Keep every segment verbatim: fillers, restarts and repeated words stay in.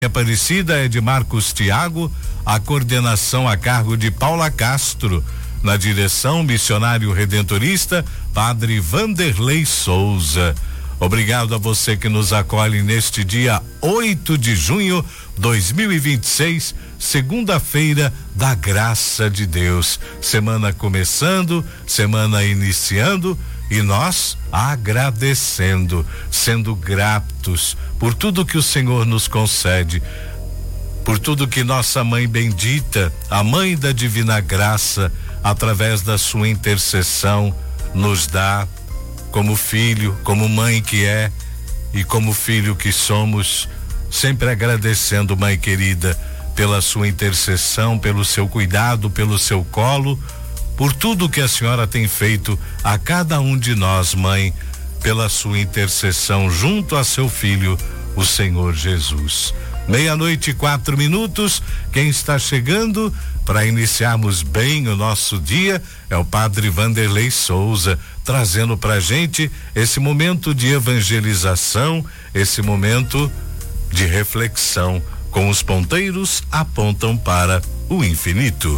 Aparecida é de Marcos Tiago, a coordenação a cargo de Paula Castro. Na direção, missionário redentorista, Padre Vanderlei Souza. Obrigado a você que nos acolhe neste dia oito de junho de dois mil e vinte e seis, segunda-feira da graça de Deus. Semana começando, semana iniciando e nós agradecendo, sendo gratos por tudo que o Senhor nos concede, por tudo que nossa mãe bendita, a mãe da divina graça, através da sua intercessão, nos dá como filho, como mãe que é e como filho que somos, sempre agradecendo, mãe querida, pela sua intercessão, pelo seu cuidado, pelo seu colo, por tudo que a senhora tem feito a cada um de nós, mãe, pela sua intercessão junto a seu filho, o Senhor Jesus. Meia-noite e quatro minutos, quem está chegando para iniciarmos bem o nosso dia é o Padre Vanderlei Souza, trazendo pra gente esse momento de evangelização, esse momento de reflexão, com os ponteiros apontam para o infinito.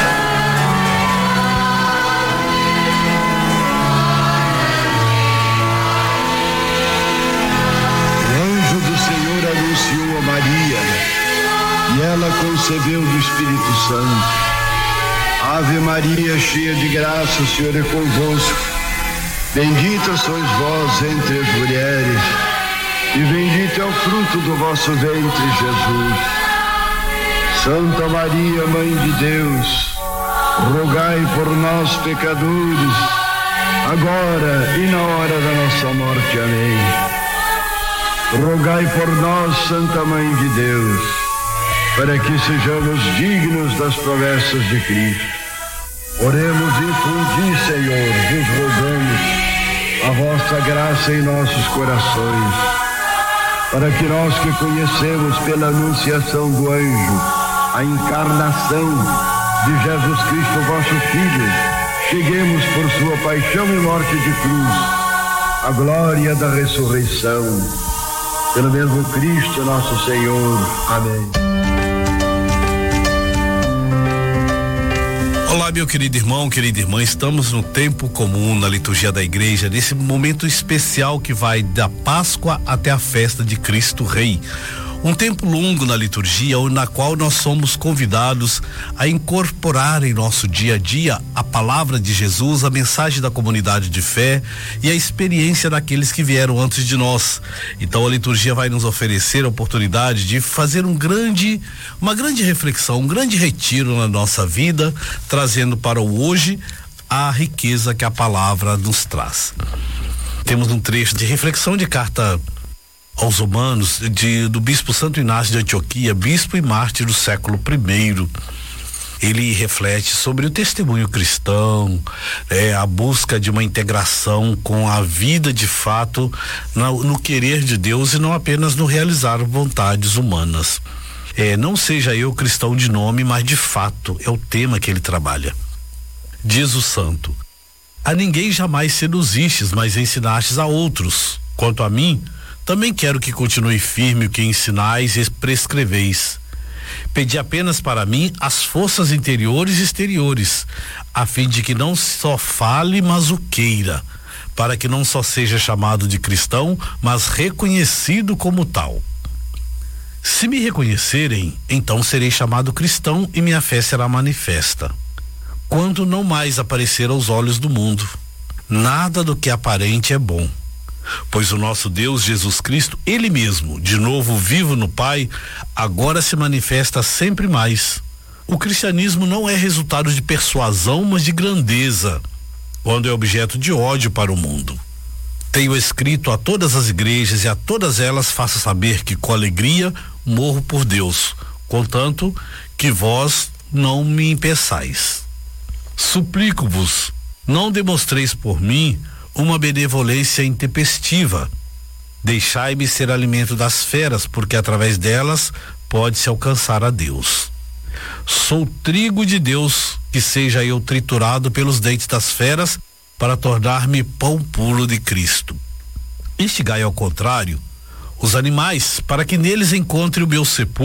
E ela concebeu do Espírito Santo. Ave Maria, cheia de graça, o Senhor é convosco. Bendita sois vós entre as mulheres, e bendito é o fruto do vosso ventre, Jesus. Santa Maria, Mãe de Deus, rogai por nós, pecadores, agora e na hora da nossa morte. Amém. Rogai por nós, Santa Mãe de Deus, para que sejamos dignos das promessas de Cristo. Oremos e infundi, Senhor, vos rogamos a vossa graça em nossos corações, para que nós que conhecemos pela anunciação do anjo a encarnação de Jesus Cristo, vosso Filho, cheguemos por sua paixão e morte de cruz à glória da ressurreição. Pelo mesmo Cristo nosso Senhor. Amém. Olá, meu querido irmão, querida irmã, estamos no tempo comum na liturgia da igreja, nesse momento especial que vai da Páscoa até a festa de Cristo Rei. Um tempo longo na liturgia, na qual nós somos convidados a incorporar em nosso dia a dia a palavra de Jesus, a mensagem da comunidade de fé e a experiência daqueles que vieram antes de nós. Então a liturgia vai nos oferecer a oportunidade de fazer um grande, uma grande reflexão, um grande retiro na nossa vida, trazendo para o hoje a riqueza que a palavra nos traz. Temos um trecho de reflexão de carta aos Romanos, de, do bispo Santo Inácio de Antioquia, bispo e mártir do século primeiro. Ele reflete sobre o testemunho cristão, é, a busca de uma integração com a vida de fato, no, no querer de Deus e não apenas no realizar vontades humanas. É, não seja eu cristão de nome, mas de fato é o tema que ele trabalha. Diz o santo: a ninguém jamais seduzistes, mas ensinastes a outros. Quanto a mim, também quero que continue firme o que ensinais e prescreveis. Pedi apenas para mim as forças interiores e exteriores, a fim de que não só fale, mas o queira, para que não só seja chamado de cristão, mas reconhecido como tal. Se me reconhecerem, então serei chamado cristão e minha fé será manifesta. Quando não mais aparecer aos olhos do mundo, nada do que é aparente é bom. Pois o nosso Deus Jesus Cristo, Ele mesmo, de novo vivo no Pai, agora se manifesta sempre mais. O cristianismo não é resultado de persuasão, mas de grandeza, quando é objeto de ódio para o mundo. Tenho escrito a todas as igrejas e a todas elas faço saber que com alegria morro por Deus, contanto que vós não me impeçais. Suplico-vos, não demonstreis por mim uma benevolência intempestiva. Deixai-me ser alimento das feras, porque através delas pode-se alcançar a Deus. Sou trigo de Deus, que seja eu triturado pelos dentes das feras, para tornar-me pão puro de Cristo. Este gai, ao contrário, os animais, para que neles encontre o meu sepulcro.